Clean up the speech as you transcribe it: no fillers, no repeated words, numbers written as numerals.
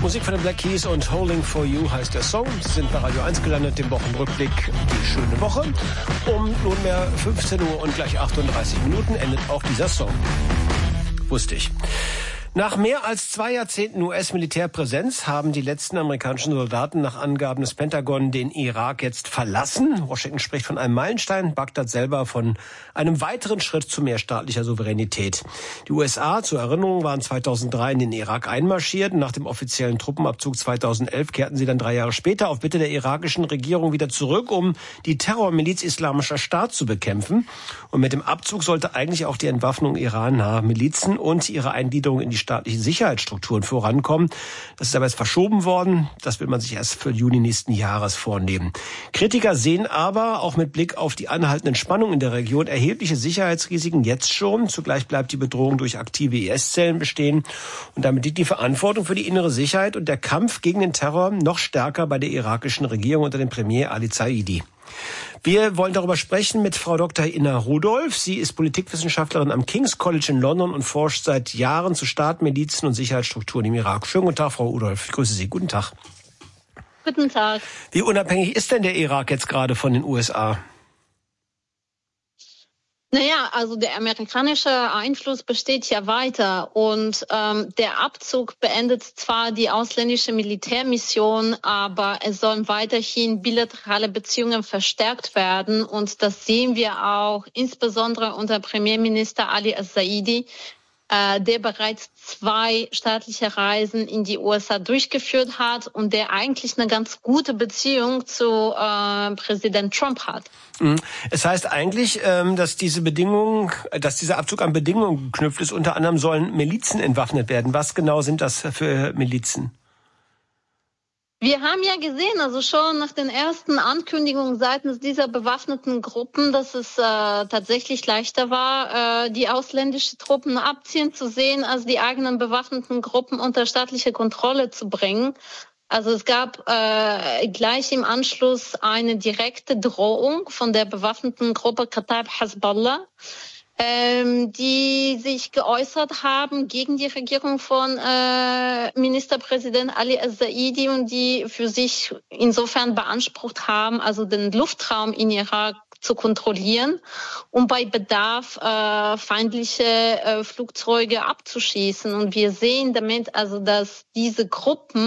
Musik von den Black Keys und Holding for You heißt der Song. Sie sind bei Radio 1 gelandet, dem Wochenrückblick Die schöne Woche. Um nunmehr 15 Uhr und gleich 38 Minuten endet auch dieser Song. Wusste ich. Nach mehr als 2 Jahrzehnten US-Militärpräsenz haben die letzten amerikanischen Soldaten nach Angaben des Pentagon den Irak jetzt verlassen. Washington spricht von einem Meilenstein, Bagdad selber von einem weiteren Schritt zu mehrstaatlicher Souveränität. Die USA, zur Erinnerung, waren 2003 in den Irak einmarschiert. Nach dem offiziellen Truppenabzug 2011 kehrten sie dann 3 Jahre später auf Bitte der irakischen Regierung wieder zurück, um die Terrormiliz Islamischer Staat zu bekämpfen. Und mit dem Abzug sollte eigentlich auch die Entwaffnung irannaher Milizen und ihre Eingliederung in die staatlichen Sicherheitsstrukturen vorankommen. Das ist aber jetzt verschoben worden. Das will man sich erst für Juni nächsten Jahres vornehmen. Kritiker sehen aber, auch mit Blick auf die anhaltenden Spannungen in der Region, erhebliche Sicherheitsrisiken jetzt schon. Zugleich bleibt die Bedrohung durch aktive IS-Zellen bestehen. Und damit liegt die Verantwortung für die innere Sicherheit und der Kampf gegen den Terror noch stärker bei der irakischen Regierung unter dem Premier Ali Zaidi. Wir wollen darüber sprechen mit Frau Dr. Inna Rudolph. Sie ist Politikwissenschaftlerin am King's College in London und forscht seit Jahren zu Staat, Milizen und Sicherheitsstrukturen im Irak. Schönen guten Tag, Frau Rudolph. Ich grüße Sie. Guten Tag. Guten Tag. Wie unabhängig ist denn der Irak jetzt gerade von den USA? Naja, also der amerikanische Einfluss besteht ja weiter und der Abzug beendet zwar die ausländische Militärmission, aber es sollen weiterhin bilaterale Beziehungen verstärkt werden und das sehen wir auch insbesondere unter Premierminister Ali Zaidi, der bereits 2 staatliche Reisen in die USA durchgeführt hat und der eigentlich eine ganz gute Beziehung zu Präsident Trump hat. Es heißt eigentlich, dass dieser Abzug an Bedingungen geknüpft ist. Unter anderem sollen Milizen entwaffnet werden. Was genau sind das für Milizen? Wir haben ja gesehen, also schon nach den ersten Ankündigungen seitens dieser bewaffneten Gruppen, dass es tatsächlich leichter war, die ausländischen Truppen abziehen zu sehen, als die eigenen bewaffneten Gruppen unter staatliche Kontrolle zu bringen. Also es gab gleich im Anschluss eine direkte Drohung von der bewaffneten Gruppe Kataib Hezbollah, die sich geäußert haben gegen die Regierung von Ministerpräsident Ali Zaidi und die für sich insofern beansprucht haben, also den Luftraum in Irak zu kontrollieren, um bei Bedarf feindliche Flugzeuge abzuschießen. Und wir sehen damit also, dass diese Gruppen